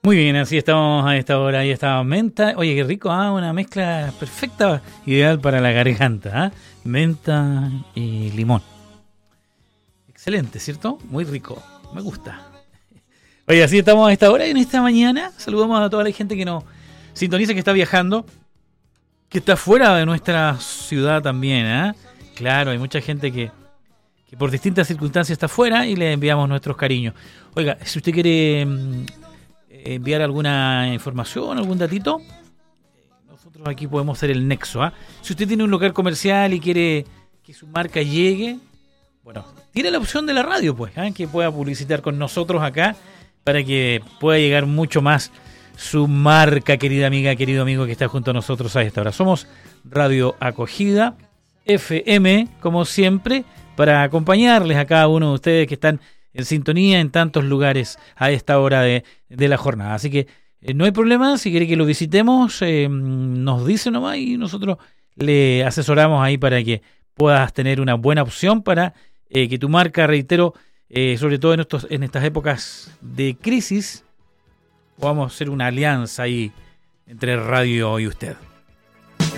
Muy bien, así estamos a esta hora. Ahí está menta. Oye, qué rico, una mezcla perfecta, ideal para la garganta. Menta y limón. Excelente, ¿cierto? Muy rico, me gusta. Oye, así estamos a esta hora. En esta mañana saludamos a toda la gente que nos sintoniza, que está viajando, que está fuera de nuestra ciudad también. Claro, hay mucha gente que por distintas circunstancias está fuera y le enviamos nuestros cariños. Oiga, si usted quiere enviar alguna información, algún datito, nosotros aquí podemos ser el nexo. Si usted tiene un local comercial y quiere que su marca llegue, bueno, tiene la opción de la radio, pues, que pueda publicitar con nosotros acá para que pueda llegar mucho más su marca, querida amiga, querido amigo que está junto a nosotros a esta hora. Somos Radio Acogida FM, como siempre, para acompañarles a cada uno de ustedes que están en sintonía en tantos lugares a esta hora de la jornada. Así que no hay problema, si quiere que lo visitemos, nos dice nomás y nosotros le asesoramos ahí para que puedas tener una buena opción para que tu marca, reitero, sobre todo en estas épocas de crisis, podamos hacer una alianza ahí entre radio y usted.